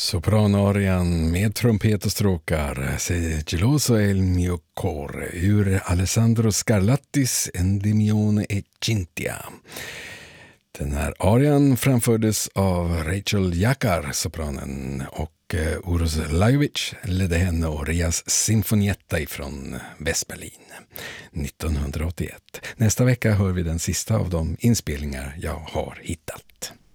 Sopranarian med trumpet och stråkar, Se geloso è il mio cuore, ur Alessandro Scarlattis Endymione e Cintia. Den här arian framfördes av Rachel Jakar, sopranen, och Uroš Lajović ledde henne och Rias Sinfonietta ifrån Västberlin 1981. Nästa vecka hör vi den sista av de inspelningar jag har hittat.